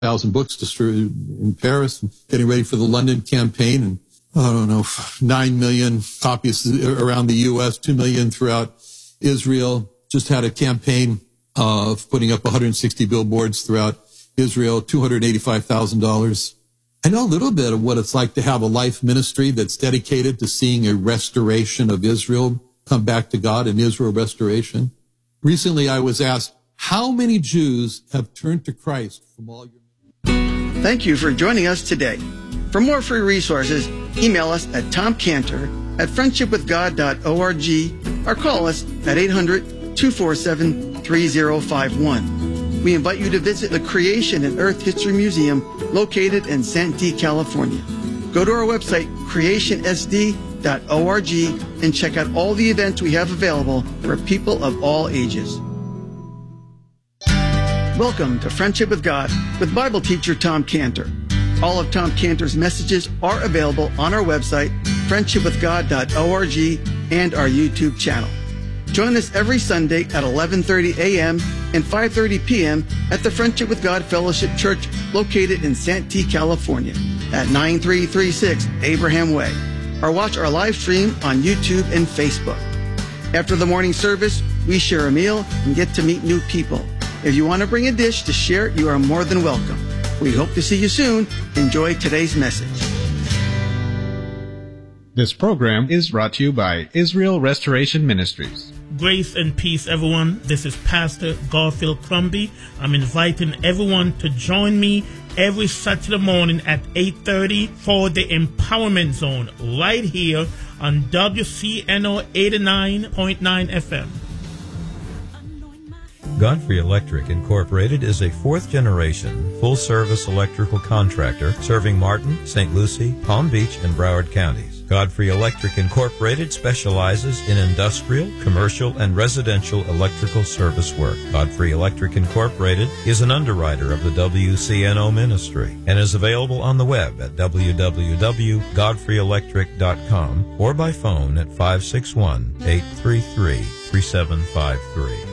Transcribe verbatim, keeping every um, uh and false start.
thousand books distributed in Paris, getting ready for the London campaign, and I don't know, nine million copies around the U S, two million throughout Israel. Just had a campaign of putting up one hundred sixty billboards throughout Israel, two hundred eighty-five thousand dollars. I know a little bit of what it's like to have a life ministry that's dedicated to seeing a restoration of Israel come back to God, and Israel restoration. Recently, I was asked, how many Jews have turned to Christ from all your... Thank you for joining us today. For more free resources, email us at tom cantor at friendship with god dot org or call us at eight hundred, two four seven, three zero five one. We invite you to visit the Creation and Earth History Museum located in Santee, California. Go to our website, creation s d dot org, and check out all the events we have available for people of all ages. Welcome to Friendship with God with Bible teacher Tom Cantor. All of Tom Cantor's messages are available on our website, friendship with god dot org, and our YouTube channel. Join us every Sunday at eleven thirty a.m. and five thirty p.m. at the Friendship with God Fellowship Church located in Santee, California at nine three three six Abraham Way, or watch our live stream on YouTube and Facebook. After the morning service, we share a meal and get to meet new people. If you want to bring a dish to share, you are more than welcome. We hope to see you soon. Enjoy today's message. This program is brought to you by Israel Restoration Ministries. Grace and peace, everyone. This is Pastor Garfield Crumby. I'm inviting everyone to join me every Saturday morning at eight thirty for the Empowerment Zone right here on W C N O eighty-nine point nine F M. Godfrey Electric Incorporated is a fourth-generation, full-service electrical contractor serving Martin, Saint Lucie, Palm Beach, and Broward counties. Godfrey Electric Incorporated specializes in industrial, commercial, and residential electrical service work. Godfrey Electric Incorporated is an underwriter of the W C N O ministry and is available on the web at w w w dot godfrey electric dot com or by phone at five six one, eight three three, three seven five three.